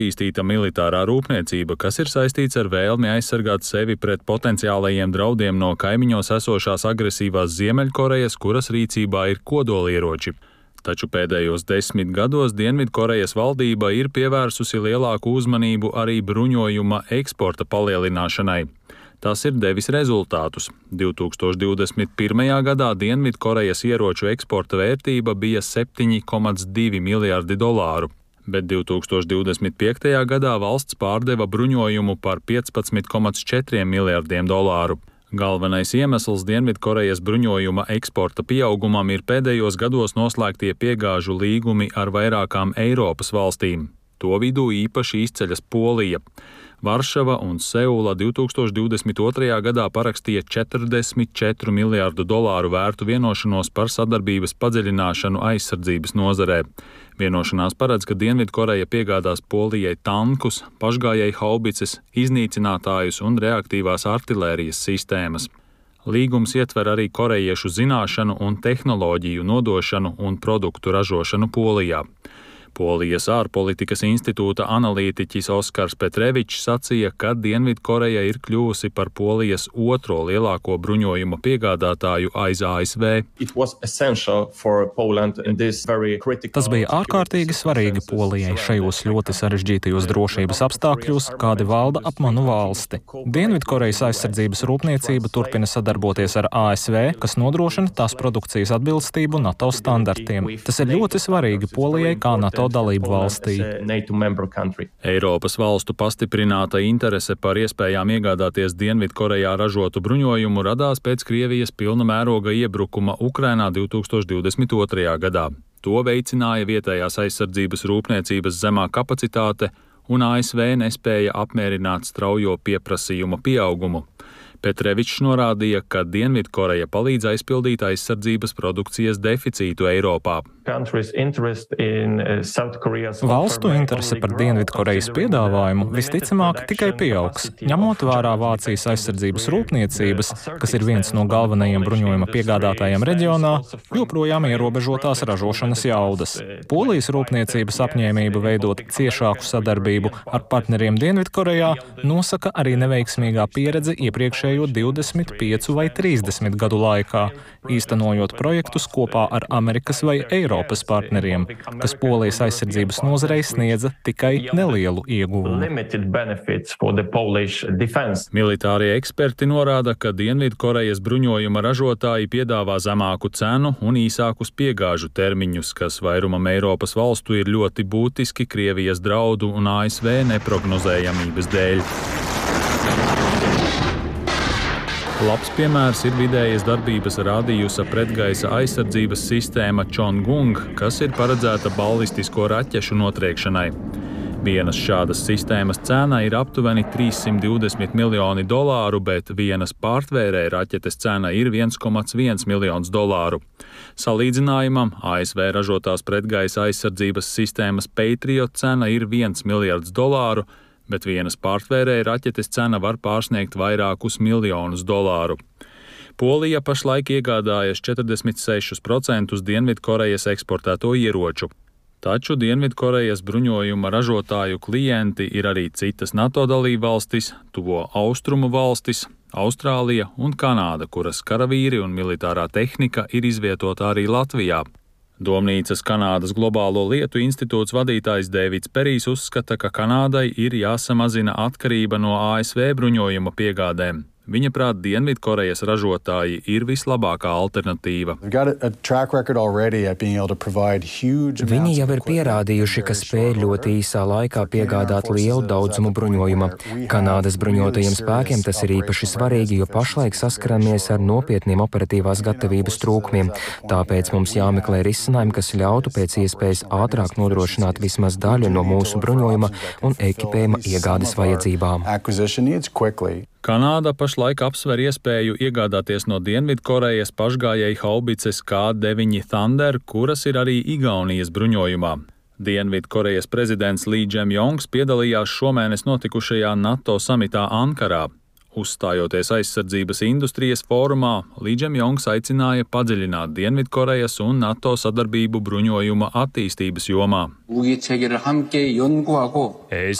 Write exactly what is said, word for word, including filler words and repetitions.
Īstīta militārā rūpniecība, kas ir saistīts ar vēlmi aizsargāt sevi pret potenciālajiem draudiem no kaimiņos esošās agresīvās Ziemeļkorejas, kuras rīcībā ir kodolieroči. Taču pēdējos desmit gados Dienvidkorejas valdība ir pievērsusi lielāku uzmanību arī bruņojuma eksporta palielināšanai. Tas ir devis rezultātus. divi tūkstoši divdesmit pirmajā gadā Dienvidkorejas ieroču eksporta vērtība bija septiņi komats divi miljardi dolāru. Bet divi tūkstoši divdesmit piektajā gadā valsts pārdeva bruņojumu par piecpadsmit komats četri miljardiem dolāru. Galvenais iemesls Dienvidkorejas bruņojuma eksporta pieaugumam ir pēdējos gados noslēgtie piegāžu līgumi ar vairākām Eiropas valstīm. To vidū īpaši izceļas Polija. Varšava un Seula divi tūkstoši divdesmit otrajā gadā parakstīja četrdesmit četru miljārdu dolāru vērtu vienošanos par sadarbības padziļināšanu aizsardzības nozarē. Vienošanās paredz, ka Dienvidkoreja piegādās Polijai tankus, pašgājēju haubices, iznīcinātājus un reaktīvās artilērijas sistēmas. Līgums ietver arī korejiešu zināšanu un tehnoloģiju nodošanu un produktu ražošanu Polijā. Polijas ārpolitikas institūta analītiķis Oskars Petrevičs sacīja, ka Dienvidkoreja ir kļuvusi par Polijas otro lielāko bruņojuma piegādātāju aiz A S V. Tas bija ārkārtīgi svarīgi Polijai šajos ļoti sarežģītajos drošības apstākļos, kādi valda ap manu valsti. Dienvidkorejas aizsardzības rūpniecība turpina sadarboties ar A S V, kas nodrošina tās produkcijas atbilstību NATO standartiem. Tas ir ļoti svarīgi Polijai kā NATO dalību valstī. Eiropas valstu pastiprināta interese par iespējām iegādāties Dienvidkorejā ražotu bruņojumu radās pēc Krievijas pilna mēroga iebrukuma Ukrainā divi tūkstoši divdesmit otrajā gadā. To veicināja vietējās aizsardzības rūpniecības zemā kapacitāte, un A S V nespēja apmierināt straujo pieprasījuma pieaugumu. Petrevičs norādīja, ka Dienvidkoreja palīdz aizpildīt aizsardzības produkcijas deficītu Eiropā. Valstu interese par Dienvidkorejas piedāvājumu visticamāk tikai pieaugs, ņemot vērā Vācijas aizsardzības rūpniecības, kas ir viens no galvenajiem bruņojuma piegādātājiem reģionā, joprojām ierobežotās ražošanas jaudas. Polijas rūpniecības apņēmība veidot ciešāku sadarbību ar partneriem Dienvidkorejā nosaka arī neveiksmīgā pieredze iepriekšējo divdesmit piecu vai trīsdesmit gadu laikā, īstenojot projektus kopā ar Amerikas vai Eiropas partneriem, kas Polijas aizsardzības nozarei sniedza tikai nelielu ieguvumu. Militārie eksperti norāda, ka Dienvidkorejas bruņojuma ražotāji piedāvā zemāku cenu un īsākus piegāžu termiņus, kas vairumam Eiropas valstu ir ļoti būtiski Krievijas draudu un A S V neprognozējamības dēļ. Labs piemērs ir vidējas darbības rādījusa pretgaisa aizsardzības sistēma Chongung, kas ir paredzēta ballistisko raķešu notriekšanai. Vienas šādas sistēmas cena ir aptuveni trīssimt divdesmit miljoni dolāru, bet vienas pārtvērē raķetes cena ir viens komats viens miljons dolāru. Salīdzinājumam A S V ražotās pretgaisa aizsardzības sistēmas Patriot cena ir viens miljards dolāru, bet vienas pārtvērēja raķetes cena var pārsniegt vairākus miljonus dolāru. Polija pašlaik iegādājas četrdesmit sešus procentus Dienvidkorejas eksportēto ieroču. Taču Dienvidkorejas bruņojuma ražotāju klienti ir arī citas NATO dalībvalstis, tuvo austrumu valstis, Austrālija un Kanāda, kuras karavīri un militārā tehnika ir izvietota arī Latvijā. Domnīcas Kanādas globālo lietu institūts vadītājs Dēvids Perijs uzskata, ka Kanādai ir jāsamazina atkarība no A S V bruņojuma piegādēm. Viņa prāt, Dienvidkorejas ražotāji ir vislabākā alternatīva. Viņi jau ir pierādījuši, ka spēj ļoti īsā laikā piegādāt lielu daudzumu bruņojuma. Kanādas bruņotajiem spēkiem tas ir īpaši svarīgi, jo pašlaik saskaramies ar nopietniem operatīvās gatavības trūkumiem. Tāpēc mums jāmeklē risinājumi, kas ļautu pēc iespējas ātrāk nodrošināt vismaz daļu no mūsu bruņojuma un ekipējuma iegādes vajadzībām. Kanāda pašlaik apsver iespēju iegādāties no Dienvidkorejas pašgājēju haubices K deviņi Thunder, kuras ir arī Igaunijas bruņojumā. Dienvidkorejas prezidents Lee Jae-myungs piedalījās šomēnes notikušajā NATO samitā Ankarā. Uzstājoties aizsardzības industrijas fórumā, Li Džemjongs aicināja padziļināt Dienvidkorejas un NATO sadarbību bruņojuma attīstības jomā. Es